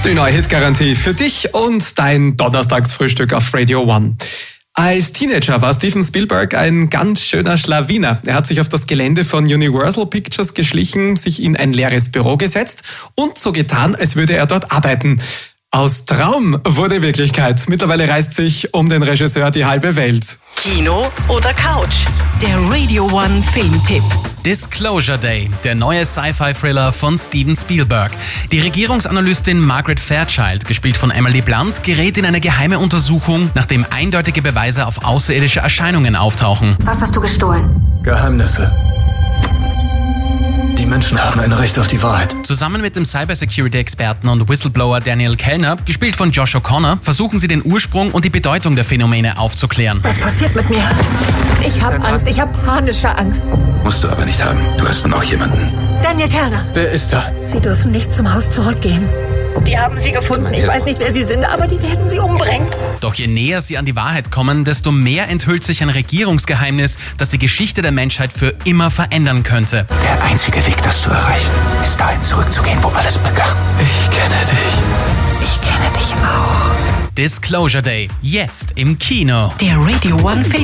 Die neue Hit-Garantie für dich und dein Donnerstagsfrühstück auf Radio One. Als Teenager war Steven Spielberg ein ganz schöner Schlawiner. Er hat sich auf das Gelände von Universal Pictures geschlichen, sich in ein leeres Büro gesetzt und so getan, als würde er dort arbeiten. Aus Traum wurde Wirklichkeit. Mittlerweile reist sich um den Regisseur die halbe Welt. Kino oder Couch? Der Radio One Filmtipp. Disclosure Day, der neue Sci-Fi-Thriller von Steven Spielberg. Die Regierungsanalystin Margaret Fairchild, gespielt von Emily Blunt, gerät in eine geheime Untersuchung, nachdem eindeutige Beweise auf außerirdische Erscheinungen auftauchen. Was hast du gestohlen? Geheimnisse. Die Menschen haben ein Recht auf die Wahrheit. Zusammen mit dem Cybersecurity-Experten und Whistleblower Daniel Kellner, gespielt von Josh O'Connor, versuchen sie den Ursprung und die Bedeutung der Phänomene aufzuklären. Was passiert mit mir? Ich habe Angst, ich habe panische Angst. Musst du aber nicht haben. Du hast noch jemanden. Daniel Kellner. Wer ist da? Sie dürfen nicht zum Haus zurückgehen. Die haben sie gefunden. Ich weiß nicht, wer sie sind, aber die werden sie umbringen. Doch je näher sie an die Wahrheit kommen, desto mehr enthüllt sich ein Regierungsgeheimnis, das die Geschichte der Menschheit für immer verändern könnte. Der einzige Weg, das zu erreichen, ist dahin zurückzugehen, wo alles begann. Ich kenne dich. Ich kenne dich auch. Disclosure Day, jetzt im Kino. Der Radio One Film.